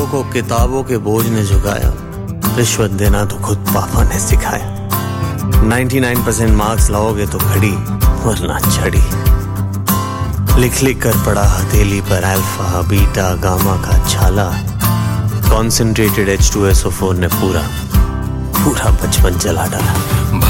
को किताबों के बोझ ने झुकाया, रिश्वत देना तो खुद पापा ने सिखाया। 99% मार्क्स लाओगे तो घड़ी वरना छड़ी। लिख लिख कर पड़ा हथेली पर अल्फा बीटा गामा का छाला। कॉन्सेंट्रेटेड H2SO4 ने पूरा बचपन जला डाला।